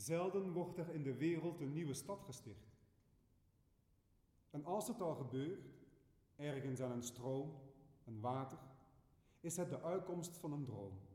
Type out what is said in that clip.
Zelden wordt er in de wereld een nieuwe stad gesticht. En als het al gebeurt, ergens aan een stroom, een water, is het de uitkomst van een droom.